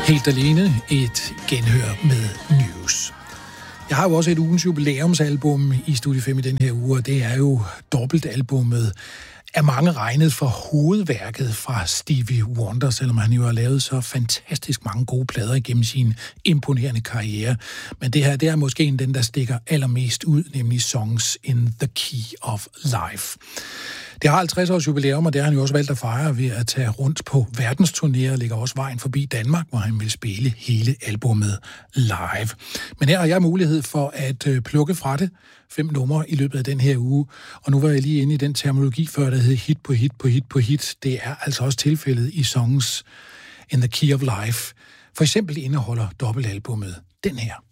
Helt alene et genhør med News. Jeg har jo også et ugens jubilæumsalbum i Studie 5 i den her uge, og det er jo dobbeltalbummet af mange regnet for hovedværket fra Stevie Wonder, selvom han jo har lavet så fantastisk mange gode plader igennem sin imponerende karriere. Men det her, det er måske en af den, der stikker allermest ud, nemlig Songs in the Key of Life. Det har 50 års jubilæum, og det har han jo også valgt at fejre ved at tage rundt på verdensturnéer og ligger også vejen forbi Danmark, hvor han vil spille hele albummet live. Men her har jeg mulighed for at plukke fra det 5 numre i løbet af den her uge, og nu var jeg lige inde i den terminologi før, der hed hit på hit på hit på hit. Det er altså også tilfældet i Songs in the Key of Life. For eksempel indeholder dobbeltalbummet den her.